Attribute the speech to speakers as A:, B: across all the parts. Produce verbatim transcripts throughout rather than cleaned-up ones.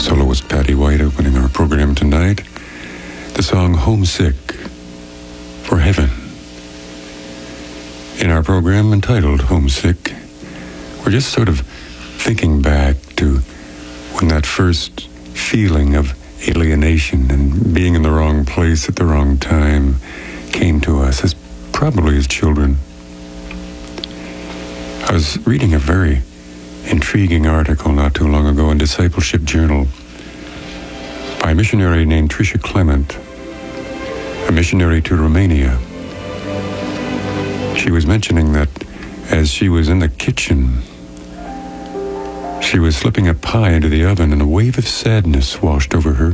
A: Soloist Patty White opening our program tonight. The song Homesick for Heaven. In our program entitled Homesick, we're just sort of thinking back to when that first feeling of alienation and being in the wrong place at the wrong time came to us, as probably as children. I was reading a very intriguing article not too long ago in Discipleship Journal by a missionary named Tricia Clement, a missionary to Romania. She was mentioning that as she was in the kitchen, she was slipping a pie into the oven and a wave of sadness washed over her.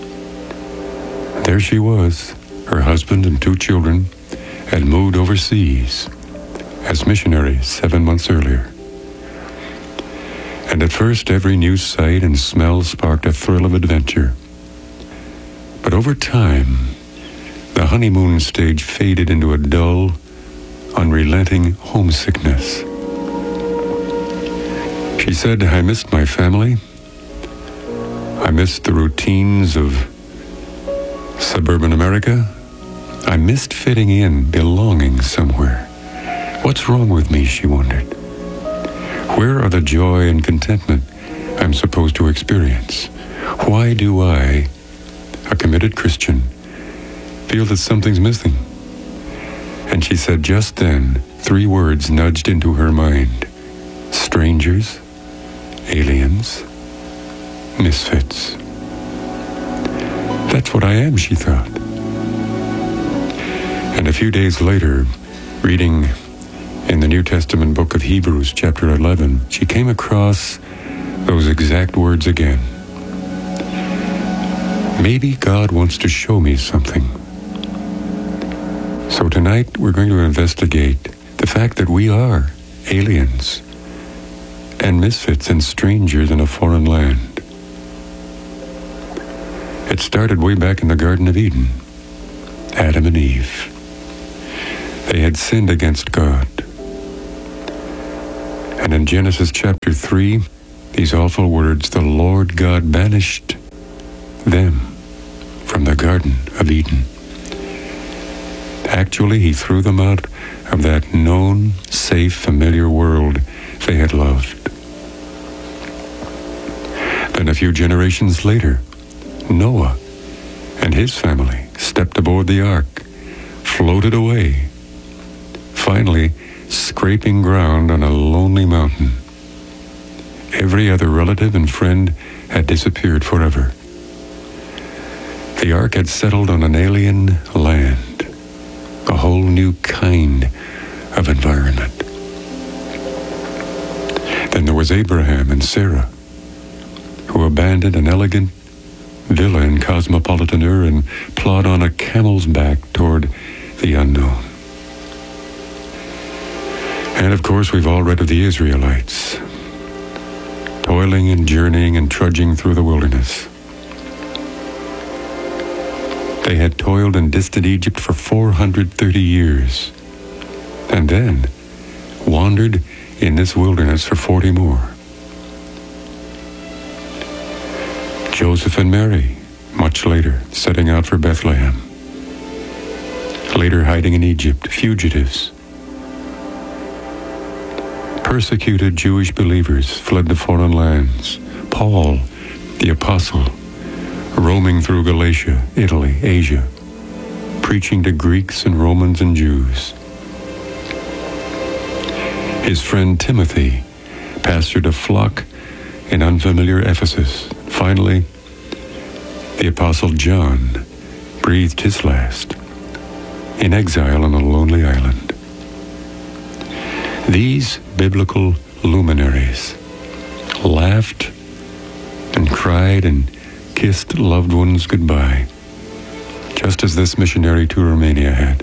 A: There she was. Her husband and two children had moved overseas as missionaries seven months earlier. And at first, every new sight and smell sparked a thrill of adventure. But over time, the honeymoon stage faded into a dull, unrelenting homesickness. She said, "I missed my family. I missed the routines of suburban America. I missed fitting in, belonging somewhere. What's wrong with me?" she wondered. "Where are the joy and contentment I'm supposed to experience? Why do I, a committed Christian, feel that something's missing?" And she said just then, three words nudged into her mind: strangers, aliens, misfits. That's what I am, she thought. And a few days later, reading in the New Testament book of Hebrews, chapter eleven, she came across those exact words again. Maybe God wants to show me something. So tonight we're going to investigate the fact that we are aliens and misfits and strangers in a foreign land. It started way back in the Garden of Eden. Adam and Eve. They had sinned against God. And in Genesis chapter three, these awful words, "The Lord God banished them from the Garden of Eden." Actually, he threw them out of that known, safe, familiar world they had loved. Then a few generations later, Noah and his family stepped aboard the ark, floated away, finally scraping ground on a lonely mountain. Every other relative and friend had disappeared forever. The ark had settled on an alien land, a whole new kind of environment. Then there was Abraham and Sarah, who abandoned an elegant villa in cosmopolitan Ur and plod on a camel's back toward the unknown. And of course, we've all read of the Israelites, toiling and journeying and trudging through the wilderness. They had toiled in distant Egypt for four hundred thirty years, and then wandered in this wilderness for forty more. Joseph and Mary, much later, setting out for Bethlehem. Later hiding in Egypt, fugitives. Persecuted Jewish believers fled to foreign lands. Paul, the apostle, roaming through Galatia, Italy, Asia, preaching to Greeks and Romans and Jews. His friend Timothy pastored a flock in unfamiliar Ephesus. Finally, the Apostle John breathed his last in exile on a lonely island. These biblical luminaries laughed and cried and kissed loved ones goodbye, just as this missionary to Romania had.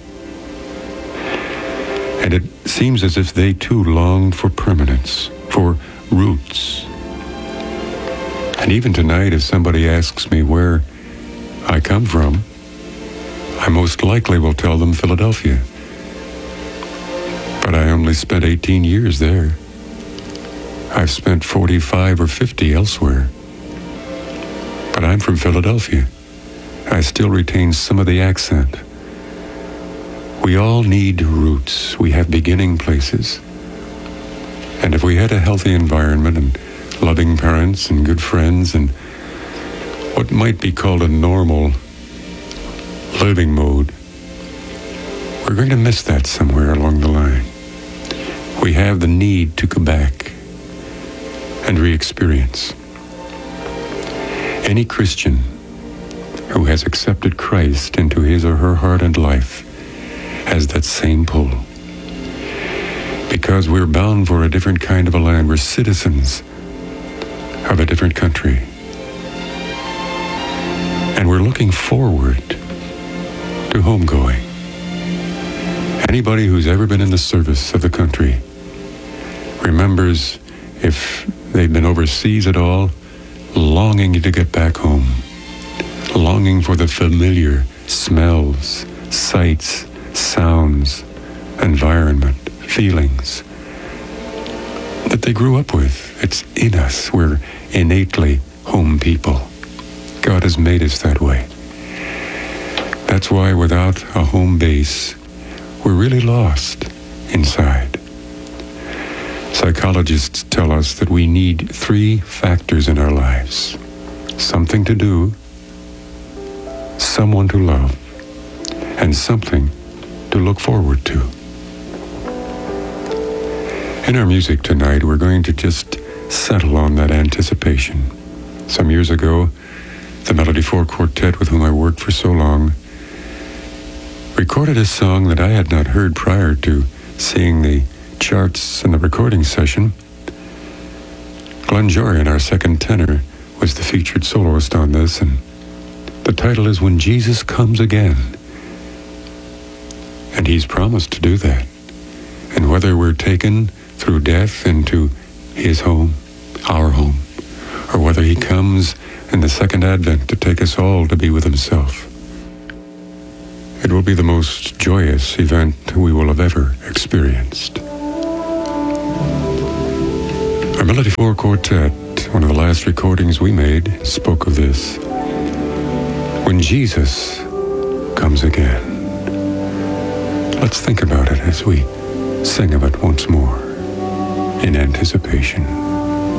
A: And it seems as if they too longed for permanence, for roots. And even tonight, if somebody asks me where I come from, I most likely will tell them Philadelphia. But I only spent eighteen years there. I've spent forty-five or fifty elsewhere. But I'm from Philadelphia. I still retain some of the accent. We all need roots. We have beginning places. And if we had a healthy environment and loving parents and good friends and what might be called a normal living mode, we're going to miss that somewhere along the line. We have the need to go back and re-experience. Any Christian who has accepted Christ into his or her heart and life has that same pull. Because we're bound for a different kind of a land. We're citizens of a different country. And we're looking forward to homegoing. Anybody who's ever been in the service of the country remembers, if they've been overseas at all, longing to get back home, longing for the familiar smells, sights, sounds, environment, feelings that they grew up with. It's in us. We're innately home people. God has made us that way. That's why without a home base, we're really lost inside. Psychologists tell us that we need three factors in our lives: something to do, someone to love, and something to look forward to. In our music tonight, we're going to just settle on that anticipation. Some years ago, the Melody Four Quartet, with whom I worked for so long, recorded a song that I had not heard prior to seeing the charts and the recording session. Glenn Jorian, our second tenor, was the featured soloist on this, and the title is When Jesus Comes Again. And he's promised to do that. And whether we're taken through death into his home, our home, or whether he comes in the second advent to take us all to be with himself, it will be the most joyous event we will have ever experienced. Our Melody Four Quartet, one of the last recordings we made, spoke of this. When Jesus comes again. Let's think about it as we sing of it once more in anticipation.